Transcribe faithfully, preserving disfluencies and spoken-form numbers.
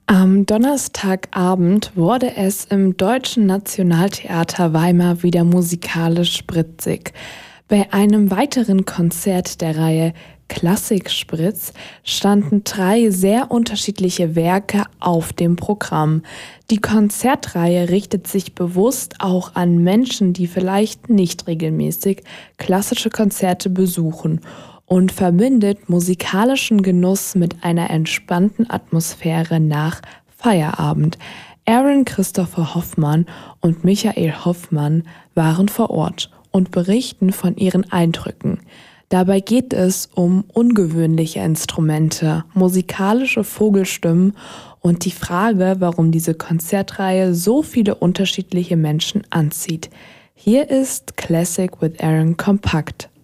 Am Donnerstagabend wurde es im Deutschen Nationaltheater Weimar wieder musikalisch spritzig. Bei einem weiteren Konzert der Reihe Klassik Spritz standen drei sehr unterschiedliche Werke auf dem Programm. Die Konzertreihe richtet sich bewusst auch an Menschen, die vielleicht nicht regelmäßig klassische Konzerte besuchen und verbindet musikalischen Genuss mit einer entspannten Atmosphäre nach Feierabend. Aaron Christopher Hoffmann und Michael Hoffmann waren vor Ort und berichten von ihren Eindrücken. Dabei geht es um ungewöhnliche Instrumente, musikalische Vogelstimmen und die Frage, warum diese Konzertreihe so viele unterschiedliche Menschen anzieht. Hier ist Classic with Aaron kompakt.